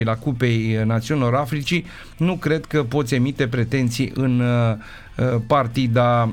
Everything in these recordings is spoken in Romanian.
la Cupei Națiunilor Africii, nu cred că poți emite pretenții în partida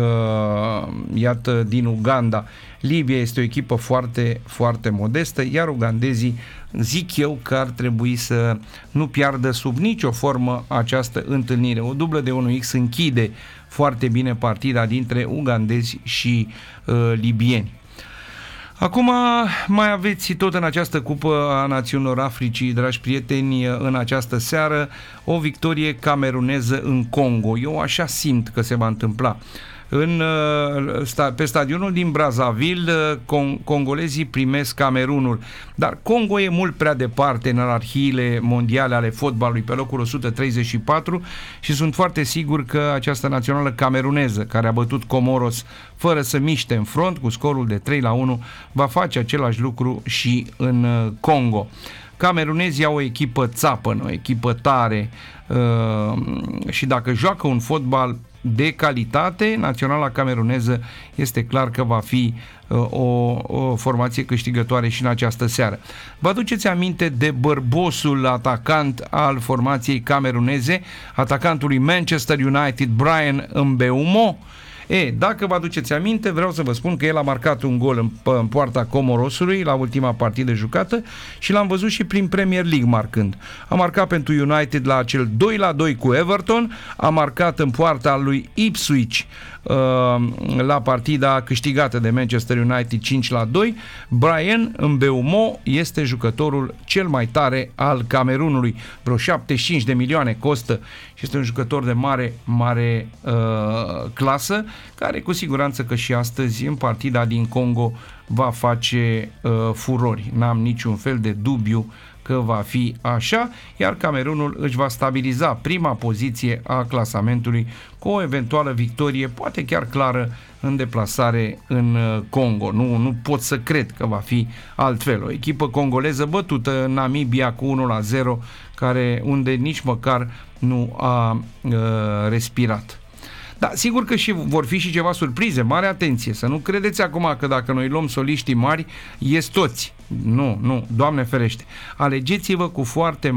iată din Uganda. Libia este o echipă foarte, foarte modestă, iar ugandezii zic eu că ar trebui să nu piardă sub nicio formă această întâlnire. O dublă de 1x închide foarte bine partida dintre ugandezi și libieni. Acum mai aveți tot în această Cupă a Națiunilor Africii, dragi prieteni, în această seară, o victorie cameruneză în Congo. Eu așa simt că se va întâmpla. Pe stadionul din Brazzaville, congolezii primesc Camerunul, dar Congo e mult prea departe în ierarhiile mondiale ale fotbalului, pe locul 134, și sunt foarte sigur că această națională cameruneză, care a bătut Comoros fără să miște în front cu scorul de 3-1, va face același lucru și în Congo. Camerunezii au o echipă țapănă, o echipă tare, și dacă joacă un fotbal de calitate, naționala cameruneză este clar că va fi o formație câștigătoare și în această seară. Vă aduceți aminte de bărbosul atacant al formației cameruneze, atacantului Manchester United, Bryan Mbeumo? Dacă vă aduceți aminte, vreau să vă spun că el a marcat un gol în poarta Comorosului la ultima partidă jucată și l-am văzut și prin Premier League marcând. A marcat pentru United la acel 2-2 cu Everton, a marcat în poarta lui Ipswich la partida câștigată de Manchester United 5-2. Bryan Mbeumo este jucătorul cel mai tare al Camerunului. Vreo 75 de milioane costă și este un jucător de mare clasă, care cu siguranță că și astăzi în partida din Congo va face furori. N-am niciun fel de dubiu că va fi așa, iar Camerunul își va stabiliza prima poziție a clasamentului cu o eventuală victorie, poate chiar clară, în deplasare în Congo. Nu pot să cred că va fi altfel. O echipă congoleză bătută în Namibia cu 1-0, unde nici măcar nu a respirat. Da, sigur că vor fi și ceva surprize, mare atenție, să nu credeți acum că dacă noi luăm soliștii mari, ies toți. Nu, Doamne ferește. Alegeți-vă cu foarte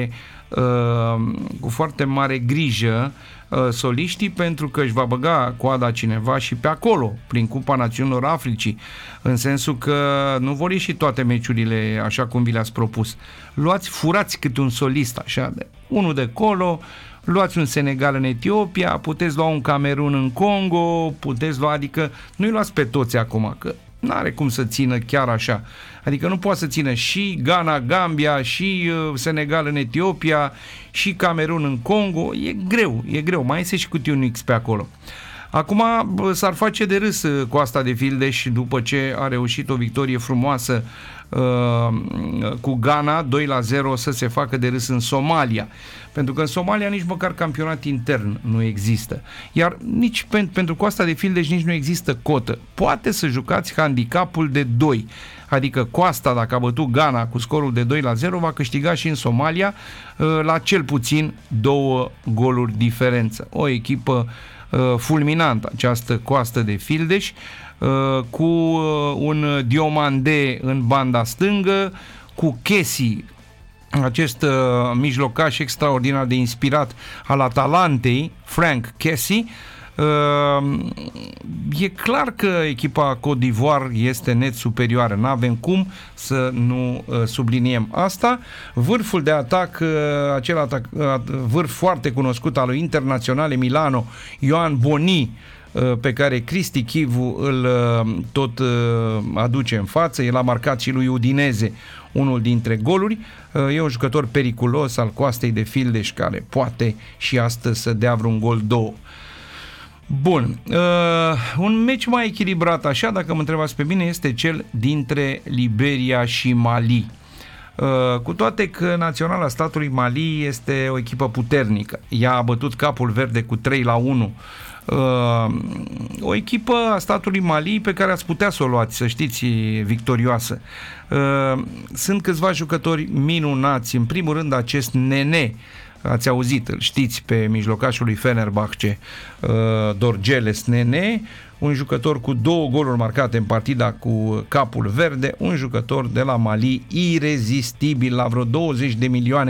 mare grijă soliștii, pentru că își va băga coada cineva și pe acolo, prin Cupa Națiunilor Africii, în sensul că nu vor ieși toate meciurile așa cum vi le-ați propus. Furați câte un solist, așa, unul de colo, luați un Senegal în Etiopia, puteți lua un Camerun în Congo, adică nu-i luați pe toți acum, că n-are cum să țină chiar așa. Adică nu poate să țină și Ghana, Gambia, și Senegal în Etiopia, și Camerun în Congo. E greu. Mai este și cu un X pe acolo. Acum s-ar face de râs Coasta de Fildeș după ce a reușit o victorie frumoasă cu Ghana 2-0, să se facă de râs în Somalia. Pentru că în Somalia nici măcar campionat intern nu există. Iar nici pentru Coasta de Fildeș nici nu există cotă. Poate să jucați handicapul de 2. Adică Coasta, dacă a bătut Ghana cu scorul de 2-0, va câștiga și în Somalia la cel puțin 2 goluri diferență. O echipă fulminantă, această Coastă de Fildeș, cu un Diomande în banda stângă, cu Kessie, acest mijlocaș extraordinar de inspirat al Atalantei, Franck Kessie. E clar că echipa Côte d'Ivoire este net superioară, n-avem cum să nu subliniem asta. Vârful de atac, vârf foarte cunoscut al lui Internazionale Milano, Ioan Boni, pe care Cristi Chivu îl tot aduce în față. El a marcat și lui Udineze unul dintre goluri. E un jucător periculos al Coastei de Fildeș, care poate și astăzi să dea vreun gol 2. Bun, un meci mai echilibrat așa, dacă mă întrebați pe mine, este cel dintre Liberia și Mali. Cu toate că naționala statului Mali este o echipă puternică. Ea a bătut Capul Verde cu 3-1. O echipă a statului Mali pe care ați putea să o luați, să știți, victorioasă. Sunt câțiva jucători minunați. În primul rând acest Nene, ați auzit, îl știți, pe mijlocașul lui Fenerbahce, Dorgeles Nene, un jucător cu 2 goluri marcate în partida cu Capul Verde, un jucător de la Mali irezistibil, la vreo 20 de milioane